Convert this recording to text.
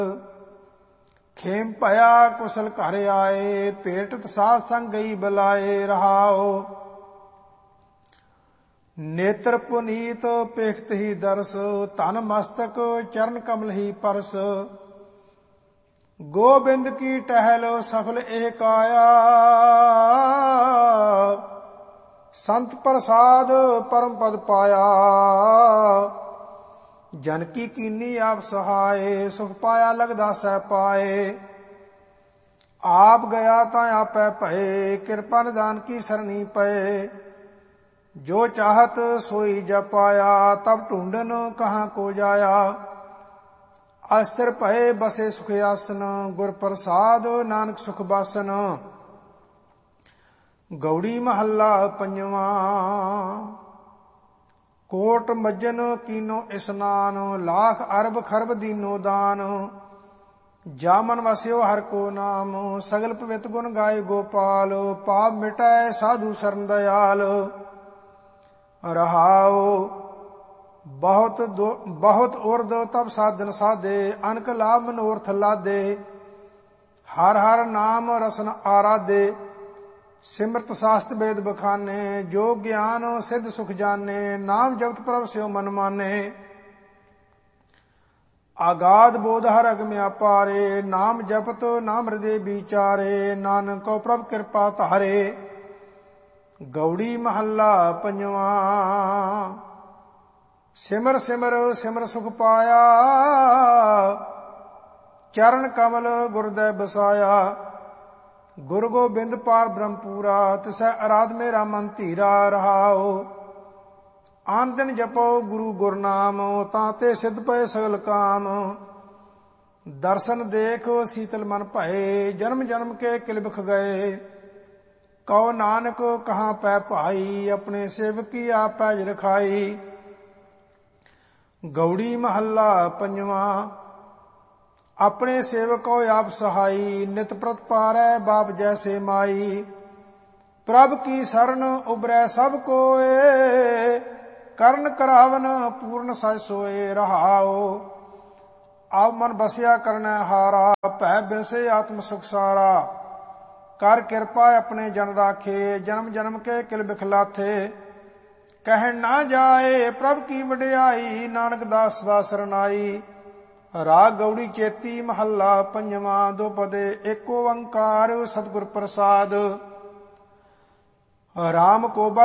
ਖੇਮ ਭਇਆ ਕੁਸਲ ਘਰ ਆਏ, ਭੇਟਤ ਸਾਧ ਸੰਗ ਗਈ ਬੁਲਾਏ। ਰਹਾਓ ਨੇਤਰ ਪੁਨੀਤ ਪੇਖਤ ਹੀ ਦਰਸ, ਧਨ ਮਸਤਕ ਚਰਨ ਕਮਲ ਹੀ ਪਰਸ। ਗੋਬਿੰਦ ਕੀ ਟਹਿਲ ਸਫਲ ਇਹ ਕਾਇਆ, ਸੰਤ ਪ੍ਰਸਾਦ ਪਰਮ ਪਦ ਪਾਇਆ। ਜਨ ਕੀ ਕੀਨੀ ਆਪ ਸਹਾਏ, ਸੁਖ ਪਾਇਆ ਲਗਦਾ ਸਹਿ ਪਾਏ। ਆਪ ਗਿਆ ਤਾਂ ਆਪੈ ਭਏ, ਕਿਰਪਾ ਨਿਦਾਨ ਕੀ ਸਰਣੀ ਪਏ। ਜੋ ਚਾਹਤ सोई जप पाया, तब ढूंढन कहाँ को जाया। अस्थिर भये बसे सुख आसन, गुर प्रसाद नानक सुख बासन। गौड़ी महला पंजवा। कोट मज्जन कीनो स्नान, लाख अरब खरब दीनो दान। जामन वस्यो हर को नाम, सगल पवित गुण गाय गोपाल। पाप मिटाए साधु शरण दयाल। रहाओ बहुत उर्द तब साधन साधे, अनक लाभ मनोरथ लादे। हर हर नाम रसन आराधे, सिमरत शास्त्र वेद बखाने। जो ज्ञान सिद्ध सुख जाने, नाम जपत प्रभ स्यो मन माने। आगाध बोध हर अगम अपारे, नाम जपत नाम हृदय विचारे। नानक को प्रभ कृपा धारे। गौड़ी महला पंजवा। सिमर सिमर सिमर सुख पाया, चरण कमल गुरुदै बसाया। गुरु गोबिंद पार ब्रह्मपुरा, तिसै आराध मेरा मन धीरा। रहाओ आन दिन जपो गुरु गुरनाम, ताते सिद्ध पए सगल काम। दर्शन देख शीतल मन भये, जन्म जन्म के किल बिख गए। कहो नानक कहाँ पै भाई, अपने सेवक की आप पैज रखाई। गौड़ी महला पंजवा। अपने सेवक को आप सहाई, नित प्रत पारै बाप जैसे माई। प्रभ की शरण उबरै सब कोय, करण करावन पूर्ण सज सोए। रहाओ अब मन बसिया करना हारा, भै बिरसे आत्म सुख सारा। कर कृपा अपने जन राखे, जन्म जन्म के किल बिखलाथे। कह ना जाए प्रभ की वडियाई, नानक दास सदा सरनाई। राग गौड़ी चेती महला पंजवा। दो पदे एको ओंकार सतगुर प्रसाद। राम को